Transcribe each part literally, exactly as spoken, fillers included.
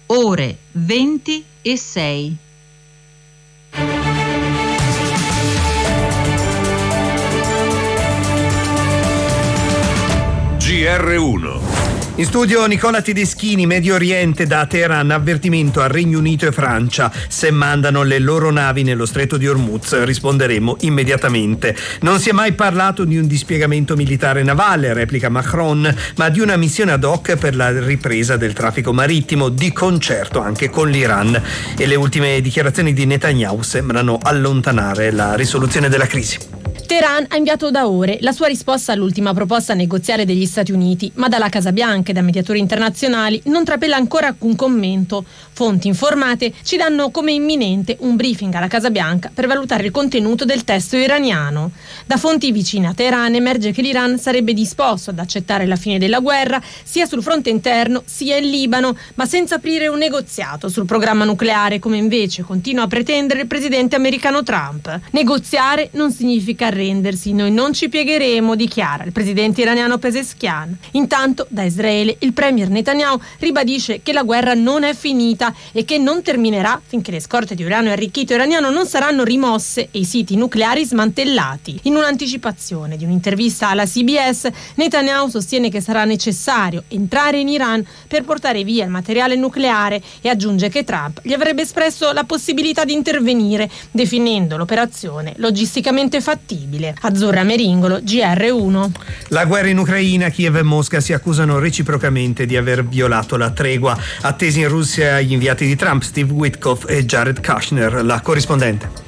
ore venti e sei. G R uno. In studio Nicola Tedeschini, Medio Oriente, da Teheran, avvertimento a Regno Unito e Francia: se mandano le loro navi nello stretto di Hormuz risponderemo immediatamente. Non si è mai parlato di un dispiegamento militare navale, replica Macron, ma di una missione ad hoc per la ripresa del traffico marittimo, di concerto anche con l'Iran. E le ultime dichiarazioni di Netanyahu sembrano allontanare la risoluzione della crisi. Teheran ha inviato da ore la sua risposta all'ultima proposta negoziale degli Stati Uniti, ma dalla Casa Bianca e da mediatori internazionali non trapela ancora alcun commento. Fonti informate ci danno come imminente un briefing alla Casa Bianca per valutare il contenuto del testo iraniano. Da fonti vicine a Teheran emerge che l'Iran sarebbe disposto ad accettare la fine della guerra sia sul fronte interno sia in Libano, ma senza aprire un negoziato sul programma nucleare, come invece continua a pretendere il presidente americano Trump. Negoziare non significa arrendersi, noi non ci piegheremo, dichiara il presidente iraniano Pezeshkian. Intanto da Israele il premier Netanyahu ribadisce che la guerra non è finita e che non terminerà finché le scorte di uranio arricchito iraniano non saranno rimosse e i siti nucleari smantellati. In un'anticipazione di un'intervista alla C B S, Netanyahu sostiene che sarà necessario entrare in Iran per portare via il materiale nucleare e aggiunge che Trump gli avrebbe espresso la possibilità di intervenire, definendo l'operazione logisticamente fattibile. Azzurra Meringolo, G R uno. La guerra in Ucraina, Kiev e Mosca si accusano reciprocamente di aver violato la tregua. Attesi in Russia gli inviati di Trump, Steve Witkoff e Jared Kushner. La corrispondente.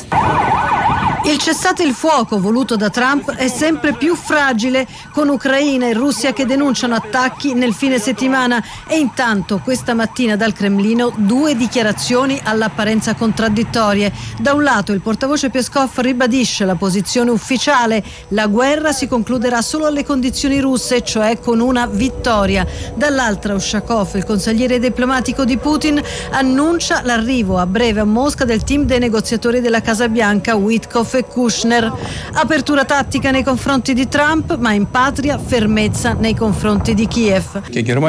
Il cessate il fuoco voluto da Trump è sempre più fragile, con Ucraina e Russia che denunciano attacchi nel fine settimana, e intanto questa mattina dal Cremlino due dichiarazioni all'apparenza contraddittorie. Da un lato il portavoce Peskov ribadisce la posizione ufficiale: la guerra si concluderà solo alle condizioni russe, cioè con una vittoria. Dall'altra Ushakov, il consigliere diplomatico di Putin, annuncia l'arrivo a breve a Mosca del team dei negoziatori della Casa Bianca, Witkoff e Kushner. Apertura tattica nei confronti di Trump, ma in patria fermezza nei confronti di Kiev.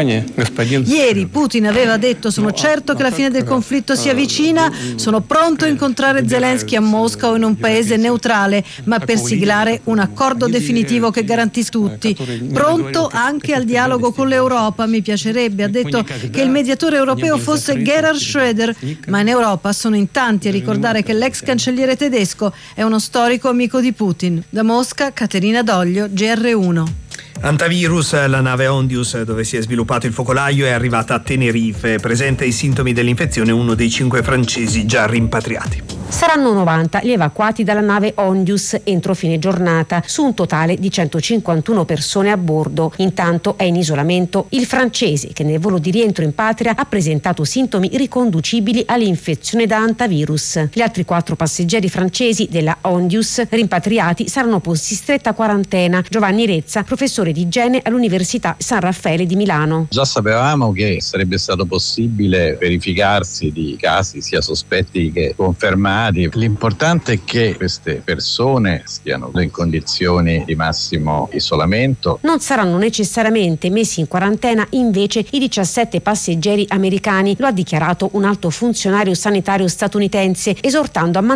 Ieri Putin aveva detto: sono certo che la fine del conflitto sia vicina, sono pronto a incontrare Zelensky a Mosca o in un paese neutrale, ma per siglare un accordo definitivo che garantisca tutti. Pronto anche al dialogo con l'Europa, mi piacerebbe, ha detto, che il mediatore europeo fosse Gerhard Schröder, ma in Europa sono in tanti a ricordare che l'ex cancelliere tedesco è uno storico amico di Putin. Da Mosca, Caterina Doglio, G R uno. Antivirus, la nave Ondius dove si è sviluppato il focolaio è arrivata a Tenerife. Presenta i sintomi dell'infezione uno dei cinque francesi già rimpatriati. Saranno novanta gli evacuati dalla nave Ondius entro fine giornata, su un totale di centocinquantuno persone a bordo. Intanto è in isolamento il francese che nel volo di rientro in patria ha presentato sintomi riconducibili all'infezione da antivirus. Gli altri quattro passeggeri francesi della Ondius rimpatriati saranno posti in stretta quarantena. Giovanni Rezza, professore di igiene all'Università San Raffaele di Milano. Già sapevamo che sarebbe stato possibile verificarsi di casi sia sospetti che confermati. L'importante è che queste persone stiano in condizioni di massimo isolamento. Non saranno necessariamente messi in quarantena invece i diciassette passeggeri americani, lo ha dichiarato un alto funzionario sanitario statunitense, esortando a mantenere